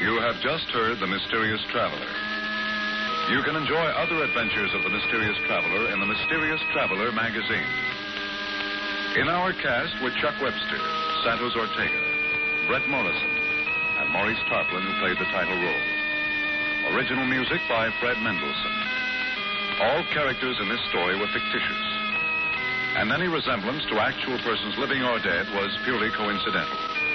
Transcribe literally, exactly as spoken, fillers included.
You have just heard The Mysterious Traveler. You can enjoy other adventures of The Mysterious Traveler in the Mysterious Traveler magazine. In our cast were Chuck Webster, Santos Ortega, Brett Morrison, and Maurice Tarplin, who played the title role. Original music by Fred Mendelssohn. All characters in this story were fictitious, and any resemblance to actual persons living or dead was purely coincidental.